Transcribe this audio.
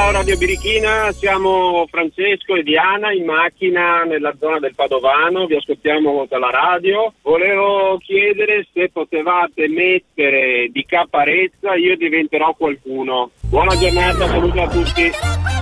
Ciao Radio Birichina, siamo Francesco e Diana in macchina nella zona del Padovano, vi ascoltiamo dalla radio. Volevo chiedere se potevate mettere di Caparezza Io diventerò qualcuno. Buona giornata, saluto a tutti.